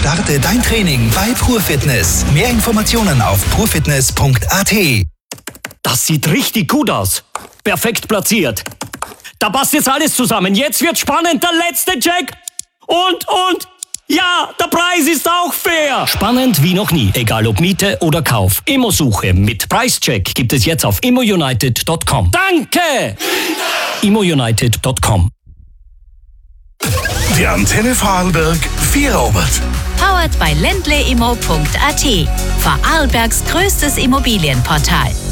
Starte dein Training bei ProFitness. Mehr Informationen auf profitness.at. Das sieht richtig gut aus. Perfekt platziert. Da passt jetzt alles zusammen. Jetzt wird spannend. Der letzte Check. Und. Ja, der Preis ist auch fair. Spannend wie noch nie. Egal ob Miete oder Kauf. Immosuche mit Preischeck gibt es jetzt auf immounited.com. Danke! immounited.com. Die Antenne Vorarlberg Vierobert. Powered by ländleimmo.at. Vorarlbergs größtes Immobilienportal.